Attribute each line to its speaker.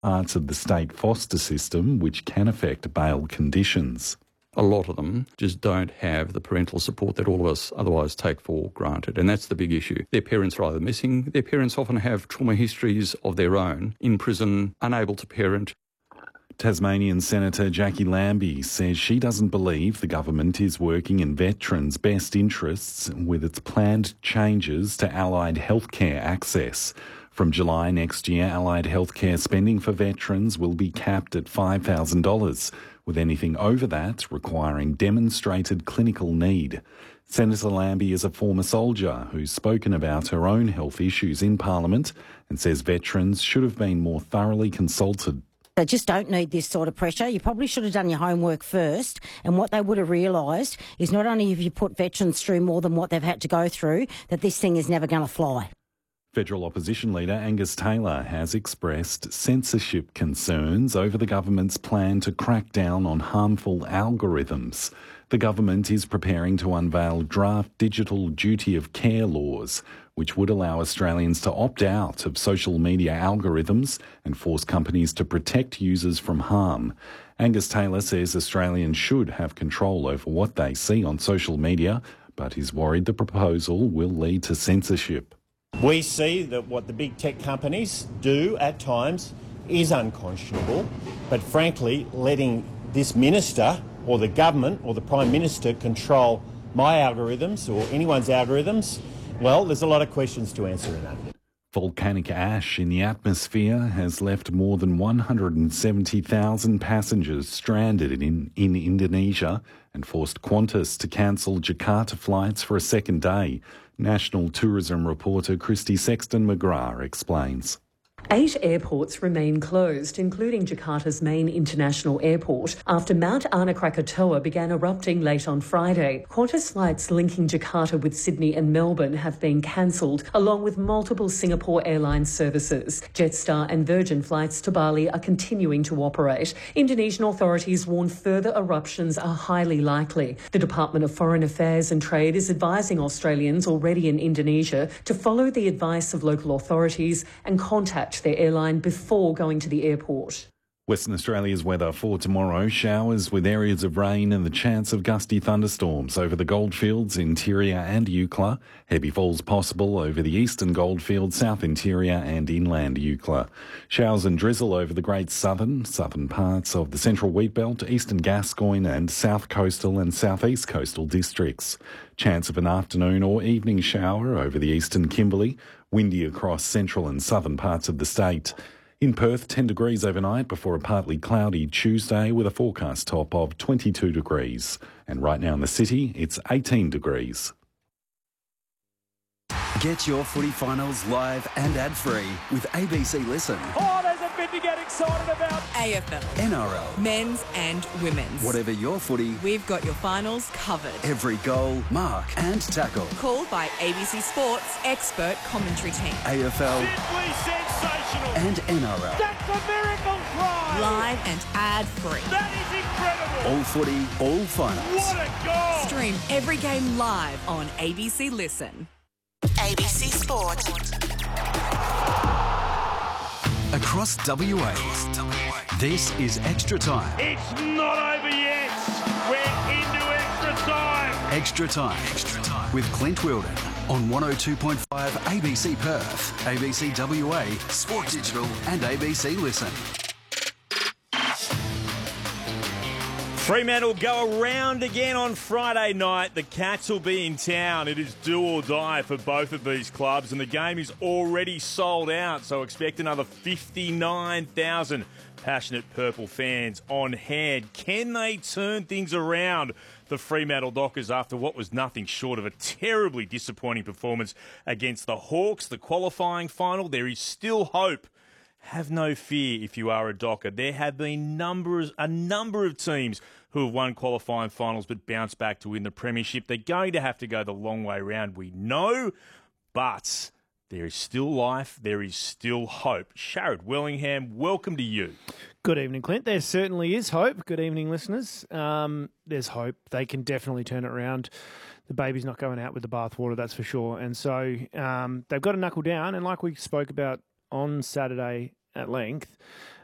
Speaker 1: parts of the state foster system which can affect bail conditions.
Speaker 2: A lot of them just don't have the parental support that all of us otherwise take for granted, and that's the big issue. Their parents are either missing, their parents often have trauma histories of their own, in prison, unable to parent.
Speaker 1: Tasmanian Senator Jackie Lambie says she doesn't believe the government is working in veterans' best interests with its planned changes to allied healthcare access. From July next year, allied healthcare spending for veterans will be capped at $5,000, with anything over that requiring demonstrated clinical need. Senator Lambie is a former soldier who's spoken about her own health issues in Parliament and says veterans should have been more thoroughly consulted.
Speaker 3: They just don't need this sort of pressure. You probably should have done your homework first, and what they would have realised is not only have you put veterans through more than what they've had to go through, that this thing is never going to fly.
Speaker 1: Federal opposition leader Angus Taylor has expressed censorship concerns over the government's plan to crack down on harmful algorithms. The government is preparing to unveil draft digital duty of care laws, which would allow Australians to opt out of social media algorithms and force companies to protect users from harm. Angus Taylor says Australians should have control over what they see on social media, but is worried the proposal will lead to censorship.
Speaker 4: We see that what the big tech companies do at times is unconscionable, but frankly, letting this minister or the government or the Prime Minister control my algorithms or anyone's algorithms, well, there's a lot of questions to answer in that.
Speaker 1: Volcanic ash in the atmosphere has left more than 170,000 passengers stranded in Indonesia and forced Qantas to cancel Jakarta flights for a second day. National tourism reporter Christy Sexton-McGrath explains.
Speaker 5: 8 airports remain closed, including Jakarta's main international airport, after Mount Anak Krakatoa began erupting late on Friday. Qantas flights linking Jakarta with Sydney and Melbourne have been cancelled, along with multiple Singapore Airlines services. Jetstar and Virgin flights to Bali are continuing to operate. Indonesian authorities warn further eruptions are highly likely. The Department of Foreign Affairs and Trade is advising Australians already in Indonesia to follow the advice of local authorities and contact their airline before going to the airport.
Speaker 1: Western Australia's weather for tomorrow: showers with areas of rain and the chance of gusty thunderstorms over the goldfields, interior and Eucla. Heavy falls possible over the eastern goldfields, south interior and inland Eucla. Showers and drizzle over the great southern parts of the central wheat belt, eastern Gascoyne and south coastal and southeast coastal districts. Chance of an afternoon or evening shower over the eastern Kimberley. Windy across central and southern parts of the state. In Perth, 10 degrees overnight before a partly cloudy Tuesday with a forecast top of 22 degrees. And right now in the city, it's 18 degrees.
Speaker 6: Get your footy finals live and ad-free with ABC Listen.
Speaker 7: Oh, there's a bit to get excited about.
Speaker 8: AFL.
Speaker 6: NRL.
Speaker 8: Men's and women's.
Speaker 6: Whatever your footy,
Speaker 8: we've got your finals covered.
Speaker 6: Every goal, mark and tackle.
Speaker 8: Called by ABC Sports expert commentary team.
Speaker 6: AFL.
Speaker 7: Simply sensational.
Speaker 6: And NRL.
Speaker 7: That's a miracle try.
Speaker 8: Live and ad-free.
Speaker 7: That is incredible.
Speaker 6: All footy, all finals.
Speaker 7: What a goal.
Speaker 8: Stream every game live on ABC Listen.
Speaker 9: ABC Sport.
Speaker 6: Across WA, this is Extra Time.
Speaker 7: It's not over yet. We're into extra time.
Speaker 6: Extra Time with Clint Wilden on 102.5 ABC Perth, ABC WA, Sport Digital and ABC Listen.
Speaker 10: Fremantle go around again on Friday night. The Cats will be in town. It is do or die for both of these clubs, and the game is already sold out, so expect another 59,000 passionate Purple fans on hand. Can they turn things around, the Fremantle Dockers, after what was nothing short of a terribly disappointing performance against the Hawks, the qualifying final? There is still hope. Have no fear if you are a Docker. There have been a number of teams who have won qualifying finals but bounced back to win the premiership. They're going to have to go the long way round, we know, but there is still life. There is still hope. Sharrod Wellingham, welcome to you.
Speaker 11: Good evening, Clint. There certainly is hope. Good evening, listeners. There's hope. They can definitely turn it around. The baby's not going out with the bathwater, that's for sure. And so they've got to knuckle down. And like we spoke about on Saturday at length,